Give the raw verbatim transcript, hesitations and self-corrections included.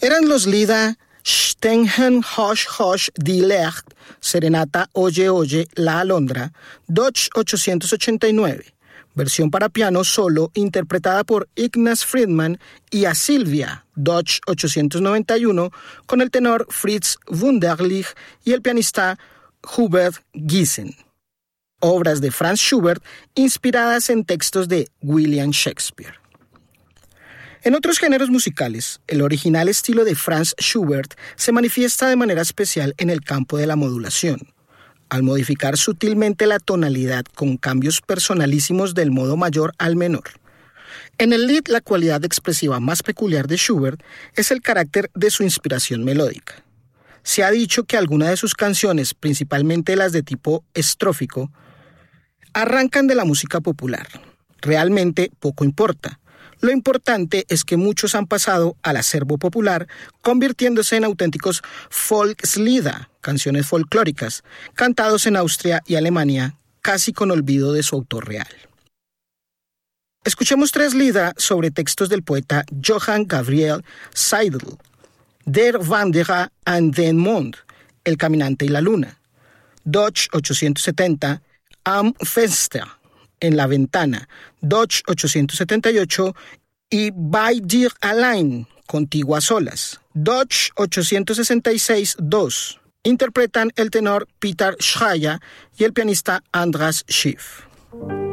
Eran los Lieder Stemmen Hush Hush die Lucht, Serenata Oye Oye La Alondra, Dodge ochocientos ochenta y nueve, versión para piano solo interpretada por Ignaz Friedman, y A Silvia, Dodge ochocientos noventa y uno, con el tenor Fritz Wunderlich y el pianista Hubert Giesen. Obras de Franz Schubert inspiradas en textos de William Shakespeare. En otros géneros musicales, el original estilo de Franz Schubert se manifiesta de manera especial en el campo de la modulación, al modificar sutilmente la tonalidad con cambios personalísimos del modo mayor al menor. En el Lied, la cualidad expresiva más peculiar de Schubert es el carácter de su inspiración melódica. Se ha dicho que algunas de sus canciones, principalmente las de tipo estrófico, arrancan de la música popular. Realmente poco importa. Lo importante es que muchos han pasado al acervo popular, convirtiéndose en auténticos Volkslieder, canciones folclóricas, cantados en Austria y Alemania, casi con olvido de su autor real. Escuchemos tres Lieder sobre textos del poeta Johann Gabriel Seidl: Der Wanderer an den Mond, El caminante y la luna; Dodge ochocientos setenta, Am Fenster, En la ventana; Dodge ochocientos setenta y ocho, y Bei dir allein, Contigo a solas; Dodge ochocientos sesenta y seis dos. Interpretan el tenor Peter Schreier y el pianista Andras Schiff.